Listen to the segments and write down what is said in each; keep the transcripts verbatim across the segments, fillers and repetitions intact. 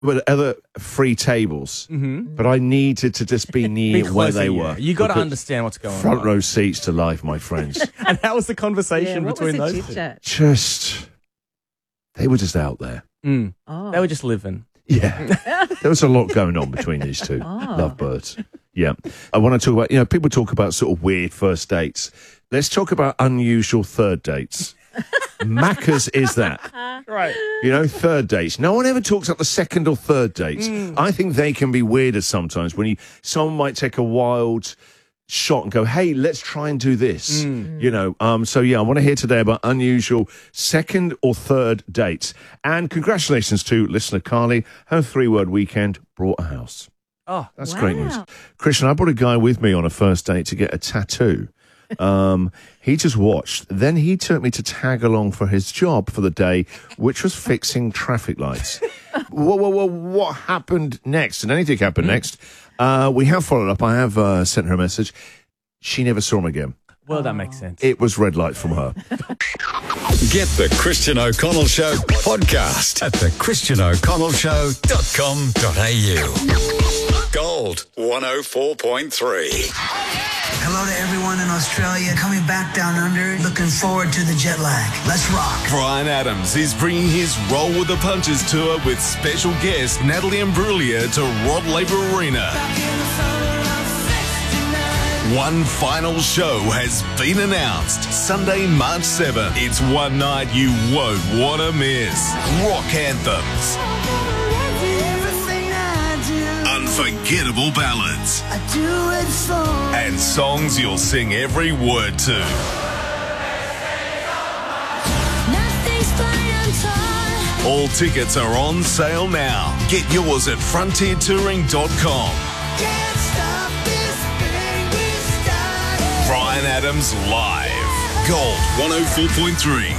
But other free tables, mm-hmm. but I needed to just be near be where they yeah. were. You got to understand what's going front on. Front row seats to life, my friends. And how was the conversation yeah, what between was the those two? chit-chat? Just, they were just out there. Mm. Oh. They were just living. Yeah, there was a lot going on between these two oh. lovebirds. Yeah, I want to talk about, you know, people talk about sort of weird first dates. Let's talk about unusual third dates. Macca's is that. Right. You know, third dates. No one ever talks about the second or third dates. Mm. I think they can be weirder sometimes when you, someone might take a wild shot and go, hey, let's try and do this. Mm. You know, um, so yeah, I want to hear today about unusual second or third dates. And congratulations to listener Carly. Her three-word weekend brought a house. Oh, that's wow. great news. Christian, I brought a guy with me on a first date to get a tattoo. Um, he just watched. Then he took me to tag along for his job for the day, which was fixing traffic lights. whoa, whoa, whoa, what happened next? And anything happened mm. next. Uh, we have followed up. I have uh, sent her a message. She never saw him again. Well, that makes sense. It was red lights from her. Get the Christian O'Connell Show podcast at the christian o'connell show dot com dot a u. Gold one oh four point three. Hello to everyone in Australia coming back down under. Looking forward to the jet lag. Let's rock. Bryan Adams is bringing his Roll with the Punches tour with special guest Natalie Imbruglia to Rod Laver Arena. One final show has been announced. Sunday, March seventh. It's one night you won't want to miss. Rock anthems. Unforgettable ballads. I do it for and songs you'll sing every word to. All tickets are on sale now. Get yours at frontier touring dot com. Bryan Adams live. Gold one oh four point three.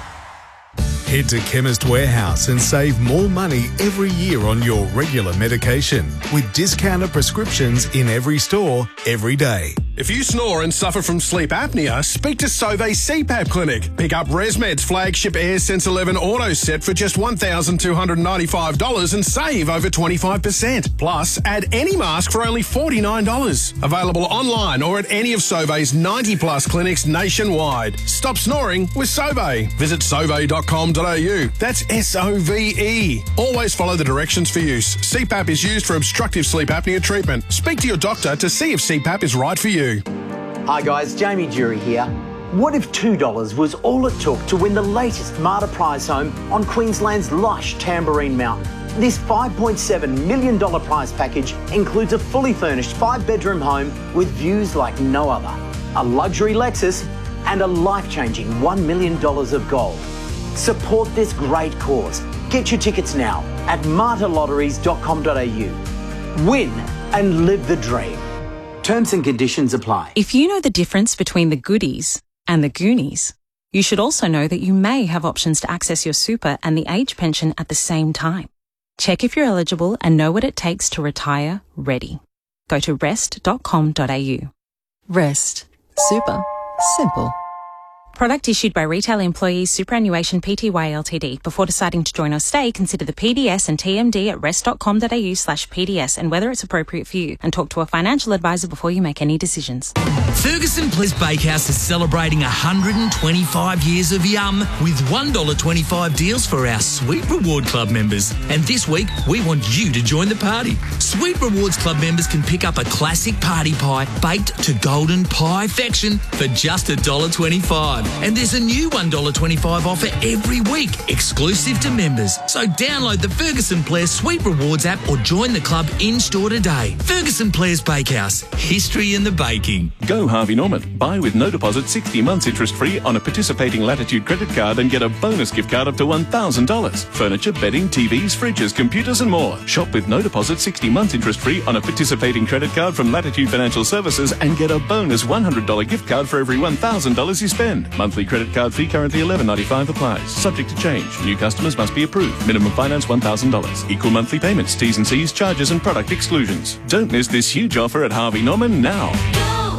Head to Chemist Warehouse and save more money every year on your regular medication with discounted prescriptions in every store, every day. If you snore and suffer from sleep apnea, speak to Sauvé C PAP Clinic. Pick up ResMed's flagship AirSense eleven Auto Set for just one thousand two hundred ninety-five dollars and save over twenty-five percent. Plus, add any mask for only forty-nine dollars. Available online or at any of Sauvé's ninety plus clinics nationwide. Stop snoring with Sauvé. Visit sauvé dot com dot a u. That's S O V E. Always follow the directions for use. C PAP is used for obstructive sleep apnea treatment. Speak to your doctor to see if C PAP is right for you. Hi guys, Jamie Jury here. What if two dollars was all it took to win the latest Marta prize home on Queensland's lush Tamborine Mountain? This five point seven million dollars prize package includes a fully furnished five-bedroom home with views like no other, a luxury Lexus, and a life-changing one million dollars of gold. Support this great cause. Get your tickets now at marta lotteries dot com dot a u. Win and live the dream. Terms and conditions apply. If you know the difference between the goodies and the Goonies, you should also know that you may have options to access your super and the age pension at the same time. Check if you're eligible and know what it takes to retire ready. Go to rest dot com dot a u. Rest. Super. Simple. Product issued by Retail Employees Superannuation Pty Ltd. Before deciding to join or stay, consider the P D S and T M D at rest dot com dot a u slash P D S and whether it's appropriate for you, and talk to a financial advisor before you make any decisions. Ferguson Bliss Bakehouse is celebrating one hundred twenty-five years of yum with one dollar twenty-five deals for our Sweet Reward Club members. And this week, we want you to join the party. Sweet Rewards Club members can pick up a classic party pie baked to golden pie-fection for just one dollar twenty-five. And there's a new one dollar twenty-five offer every week, exclusive to members. So download the Ferguson Blair Sweet Rewards app or join the club in-store today. Ferguson Blair's Bakehouse, history in the baking. Go Harvey Norman. Buy with no deposit sixty months interest-free on a participating Latitude credit card and get a bonus gift card up to one thousand dollars. Furniture, bedding, T Vs, fridges, computers and more. Shop with no deposit sixty months interest-free on a participating credit card from Latitude Financial Services and get a bonus one hundred dollars gift card for every one thousand dollars you spend. Monthly credit card fee currently eleven ninety-five applies. Subject to change. New customers must be approved. Minimum finance one thousand dollars. Equal monthly payments. T's and C's, charges and product exclusions. Don't miss this huge offer at Harvey Norman now.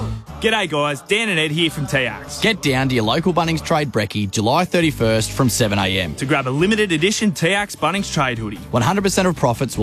G'day guys, Dan and Ed here from T-Ax. Get down to your local Bunnings Trade Brekkie July thirty-first from seven a m to grab a limited edition T-Ax Bunnings Trade hoodie. one hundred percent of profits will